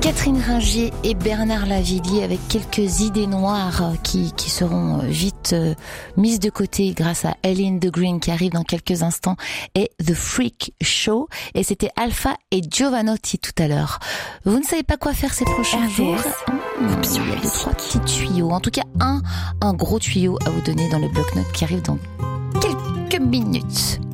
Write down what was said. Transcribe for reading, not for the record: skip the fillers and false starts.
Catherine Ringier et Bernard Lavilliers avec quelques idées noires qui seront vite mises de côté grâce à Ellie in the Green qui arrive dans quelques instants et The Freak Show. Et c'était Alpha et Giovanotti tout à l'heure. Vous ne savez pas quoi faire ces prochains jours? Il y a 2-3 petits tuyaux. En tout cas, un gros tuyau à vous donner dans le bloc-notes qui arrive dans quelques minutes.